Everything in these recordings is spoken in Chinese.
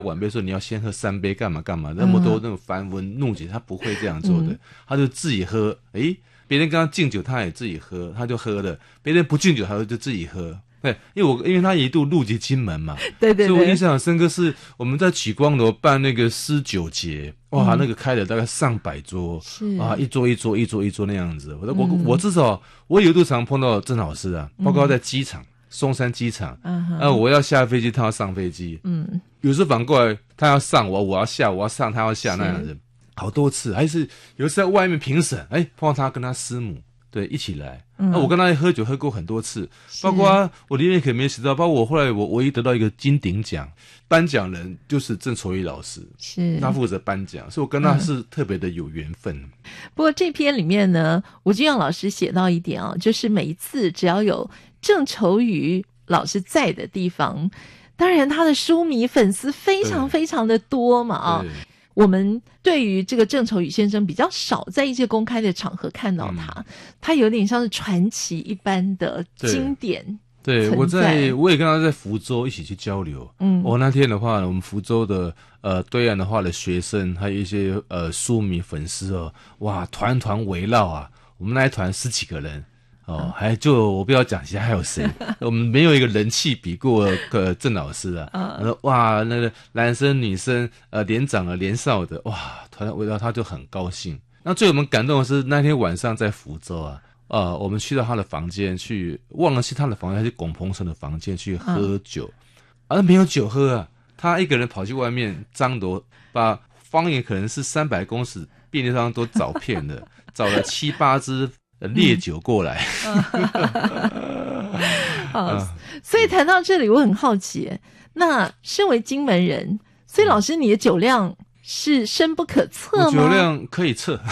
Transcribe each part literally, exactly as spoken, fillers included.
晚辈说你要先喝三杯干嘛干嘛，那么多那种繁文缛节，他不会这样做的，嗯、他就自己喝。诶，别人跟他敬酒，他也自己喝，他就喝了；别人不敬酒，他就自己喝。对，因为我因为他一度入籍金门嘛， 对对对， 所以我印象很深刻是我们在启光楼办那个诗酒节，哇，嗯、那个开了大概上百桌，啊，一桌一桌一桌一桌那样子。我、嗯、我我至少我有一度常碰到郑老师啊，包括在机场。嗯松山机场，嗯、啊，我要下飞机，他要上飞机，嗯，有时候反过来，他要上我，我要下，我要上，他要下那样子，好多次，还是有一次在外面评审，哎，碰到他跟他师母，对，一起来，那、嗯啊、我跟他喝酒喝过很多次，包括我里面可能没写到，包括我后来我唯一得到一个金鼎奖，颁奖人就是郑愁予老师，是他负责颁奖，所以我跟他是特别的有缘分。嗯、 不过这篇里面呢，吴君阳老师写到一点啊，就是每一次只要有郑愁予老师在的地方，当然他的书迷粉丝非常非常的多嘛啊。我们对于这个郑愁予先生比较少在一些公开的场合看到他，嗯、他有点像是传奇一般的经典。 对，对我在我也跟他在福州一起去交流。嗯，我、哦、那天的话，我们福州的呃对岸的话的学生，还有一些呃书迷粉丝哦，哇，团团围绕啊，我们那一团十几个人。哦，还就我不要讲，其他还有谁？我们没有一个人气比过个郑老师啊。嗯，哇，那个男生女生，呃，年长的年少的，哇，团围绕他就很高兴。那最我们感动的是那天晚上在福州啊，呃，我们去到他的房间去，忘了去他的房间还是龚鹏生的房间去喝酒，嗯、啊，没有酒喝啊，他一个人跑去外面张罗，把方圆可能是三百公尺便利商都找遍了，找了七八支。烈酒过来、 嗯好，所以谈到这里我很好奇，那身为金门人，所以老师你的酒量是深不可测吗？ 酒量可以测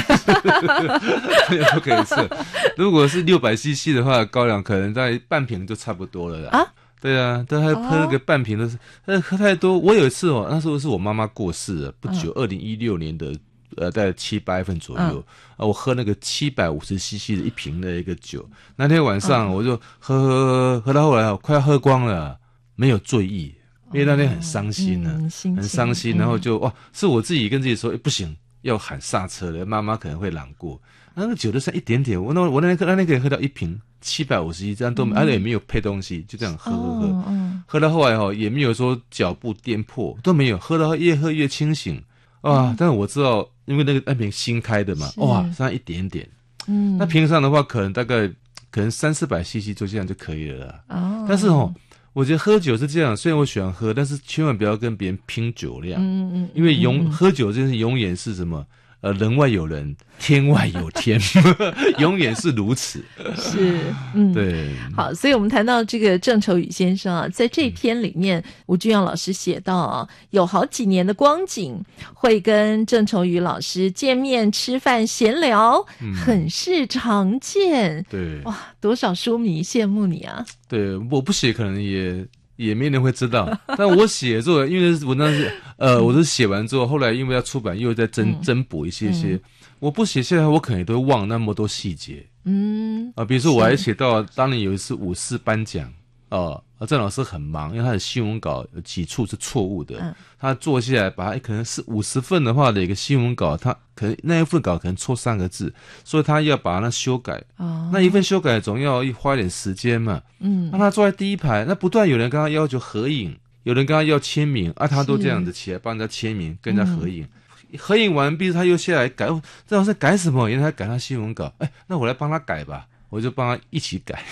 不可以测，如果是 六百 C C 的话，高粱可能在半瓶就差不多了啦啊，对啊，但他喝那个半瓶都是、哦、喝太多。我有一次哦，那时候是我妈妈过世了不久，二零一六年的呃，大概七八月份左右，嗯、啊，我喝那个七百五十 C C 的一瓶的一个酒，那天晚上我就喝喝喝喝到后来快要喝光了，没有醉意，因为那天很伤心了，嗯、很伤心，然后就哇，是我自己跟自己说，欸、不行，要喊刹车了，妈妈可能会难过。那个酒就剩一点点，我那我那天那天可以喝到一瓶七百五十 C C， 这样都没，而且、嗯啊、也没有配东西，就这样喝喝喝，哦嗯、喝到后来哈、哦，也没有说脚步颠簸，都没有，喝到越喝越清醒。哇！嗯、但是我知道，因为那个那瓶新开的嘛，哇，剩下一点点。嗯，那平常的话，可能大概可能三四百 C C 就这样就可以了啦。哦，但是哦，我觉得喝酒是这样，虽然我喜欢喝，但是千万不要跟别人拼酒量。嗯嗯，因为永、嗯、喝酒这件事永远是什么？呃，人外有人，天外有天，永远是如此。 是，嗯， 对。 好，所以我们谈到这个郑愁予先生啊，在这篇里面，嗯、吴君阳老师写到啊，有好几年的光景，会跟郑愁予老师见面、吃饭、闲聊，嗯、很是常见。 对， 哇，多少书迷羡慕你啊！ 对，我不写可能也。也没人会知道，但我写作，因为我那是呃，我是写完之后，后来因为要出版，又在增、嗯、增补一些些。嗯、我不写下来，我可能也都会忘那么多细节。嗯啊，比如说我还写到，当年有一次五四颁奖，哦、呃，郑老师很忙，因为他的新闻稿有几处是错误的，嗯、他坐下来把他可能是五十份的话的一个新闻稿，他可能那一份稿可能错三个字，所以他要把它修改。哦，那一份修改总要花一点时间嘛。嗯，那他坐在第一排，那不断有人跟他要求合影，有人跟他要签名，啊，他都这样子起来帮人家签名，跟人家合影。嗯、合影完毕，他又下来改，郑老师改什么？原来他改他新闻稿，哎，那我来帮他改吧。我就帮他一起改，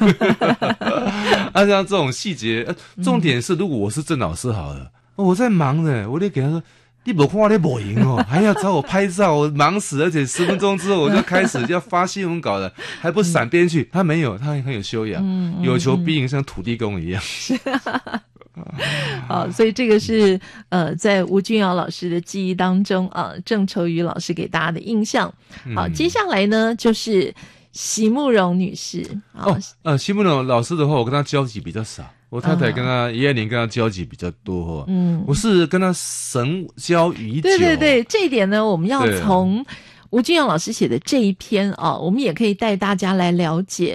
啊，像这种细节，呃，重点是，如果我是郑老师好了，我在忙呢，我得给他说，你没看我在抹赢哦，还要找我拍照，我忙死，而且十分钟之后我就开始要发新闻稿了，还不闪边去，他没有，他很有修养，嗯、有求必应，像土地公一样。 好，所以这个是呃，在吴君瑶老师的记忆当中啊，郑愁予老师给大家的印象。好，嗯、接下来呢就是席慕容女士。 哦，呃，席慕容老师的话，我跟她交集比较少。我太太跟她一二年跟她交集比较多，嗯，我是跟她神交已久。 对对对，这一点呢，我们要从吴君阳老师写的这一篇啊，我们也可以带大家来了解。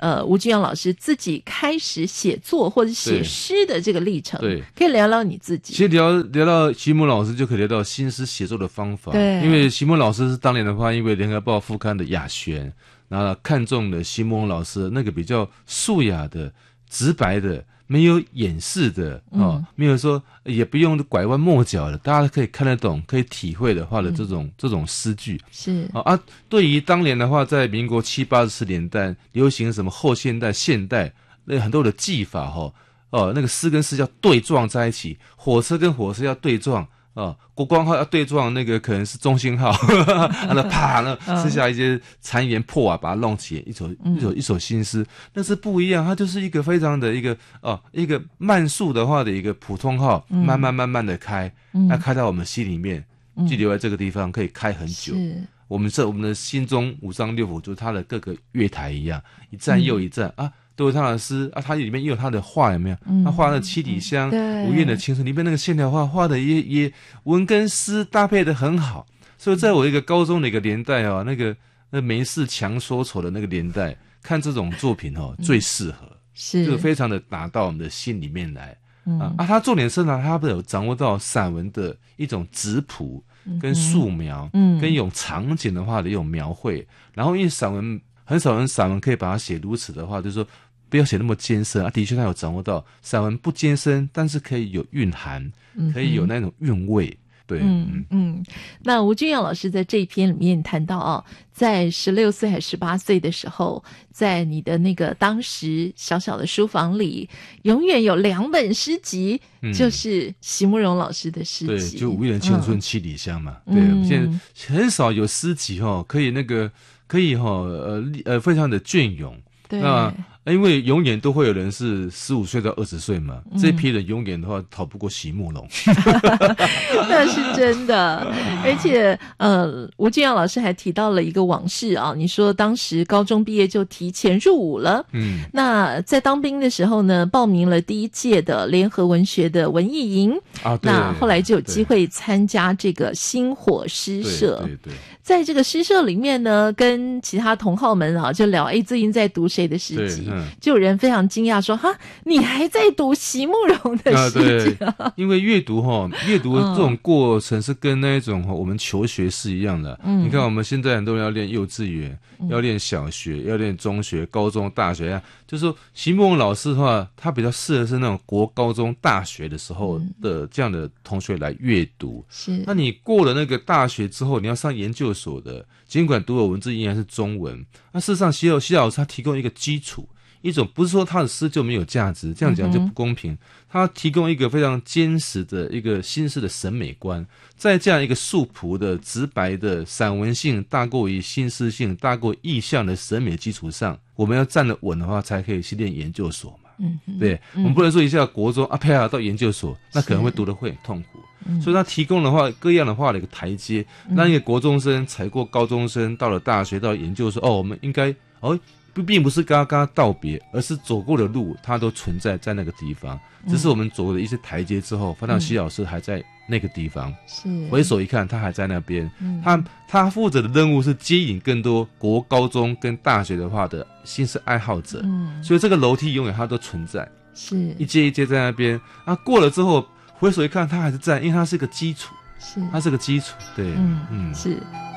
呃吴君阳老师自己开始写作或者写诗的这个历程。 对， 可以聊聊你自己。 其实聊聊到席慕老师，就可以聊到新诗写作的方法。 对， 因为席慕老师是当年的话，因为联合报副刊的雅选，然后看中了席慕老师那个比较素雅的、直白的。没有掩饰的哦、嗯，没有说也不用拐弯抹角的，大家可以看得懂、可以体会的话的这种、嗯、这种诗句是啊啊。对于当年的话，在民国七八十年代流行什么后现代、现代那很多的技法哈哦、呃，那个诗跟诗要对撞在一起，火车跟火车要对撞。哦，国光号要对撞那个可能是中兴号，那啪，那吃下一些残垣破瓦，把它弄起一首、嗯、一首一首新诗，那是不一样，它就是一个非常的一个哦，一个慢速的话的一个普通号，嗯、慢慢慢慢的开，那、嗯、开到我们心里面，就留在这个地方，可以开很久。我们这我们的心中五脏六腑，就是它的各个月台一样，一站又一站、嗯、啊。都有他的诗啊，他里面也有他的画，有没有？嗯、他画的七里香、嗯、吴燕的青春，里面那个线条画画的也也文跟诗搭配的很好，所以在我一个高中的一个年代啊，那个那没事强说丑的那个年代，看这种作品哦、嗯、最适合， 是就非常的打到我们的心里面来、嗯、啊啊！他重点是呢，他有掌握到散文的一种质朴跟素描，嗯，跟一种场景的话的一种描绘，然后因为散文。很少人散文可以把它写如此的话，就是说不要写那么艰深啊。的确，他有掌握到散文不艰深，但是可以有蕴含，可以有那种韵味。对， 嗯嗯。那吴君阳老师在这一篇里面谈到哦，在十六岁还十八岁的时候，在你的那个当时小小的书房里，永远有两本诗集，嗯、就是席慕容老师的诗集。 对，就吴燕的青春七里香嘛。嗯、对，我们现在很少有诗集哦，可以那个。可以哈、哦，呃呃，非常的隽永。 对， 那因为永远都会有人是十五岁到二十岁嘛，嗯、这批人永远的话逃不过席慕容， 那是真的。而且呃，吴君阳老师还提到了一个往事啊，你说当时高中毕业就提前入伍了，嗯，那在当兵的时候呢，报名了第一届的联合文学的文艺营啊， 那后来就有机会参加这个星火诗社， 对 对, 对, 对。 在这个诗社里面呢，跟其他同好们啊就聊，哎，最近在读谁的诗集？嗯、就有人非常惊讶说：“哈，你还在读席慕容的诗集、啊？” 啊、因为阅读哈，阅读这种过程是跟那一种我们求学是一样的。嗯，你看我们现在很多人要练幼稚园，嗯、要练小学，要练中学、高中、大学啊。就是说，席慕容老师的话，他比较适合是那种国高中、大学的时候的这样的同学来阅读。 是， 那你过了那个大学之后，你要上研究所的，尽管读的文字依然是中文，那事实上席席老师他提供一个基础，一种不是说他的诗就没有价值，这样讲就不公平。嗯、他提供一个非常坚实的一个新式的审美观，在这样一个素朴的、直白的散文性大过于新诗性、大过意象的审美基础上，我们要站得稳的话，才可以去念研究所嘛。嗯，对，嗯、我们不能说一下国中啊，啪到研究所，那可能会读得会很痛苦。所以他提供的话，各样的话的一个台阶，让一个国中生踩过高中生，到了大学，到了研究所，哦，我们应该哦，并不是跟他跟他道别，而是走过的路，他都存在在那个地方。只是我们走了一些台阶之后，发现席老师还在那个地方， 是回首一看，他还在那边。他他负责的任务是接引更多国高中跟大学的话的新诗爱好者，嗯，所以这个楼梯永远它都存在， 是一阶一阶在那边。啊，过了之后。回首一看，它还是在，因为它是个基础， 是它是个基础，对， 嗯嗯，是。